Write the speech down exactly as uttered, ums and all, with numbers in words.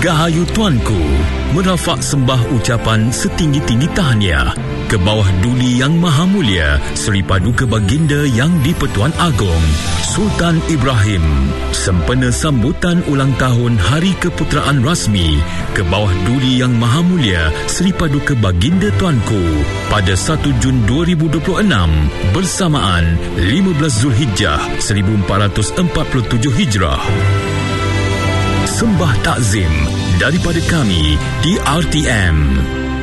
Dirgahayu Tuanku, merafak sembah ucapan setinggi-tinggi tahniah ke bawah Duli Yang Maha Mulia Seri Paduka Baginda Yang di-Pertuan Agong Sultan Ibrahim, sempena sambutan ulang tahun Hari Keputeraan Rasmi ke bawah Duli Yang Maha Mulia Seri Paduka Baginda Tuanku pada satu Jun dua ribu dua puluh enam bersamaan lima belas Zulhijjah seribu empat ratus empat puluh tujuh Hijrah. Sembah takzim daripada kami di R T M.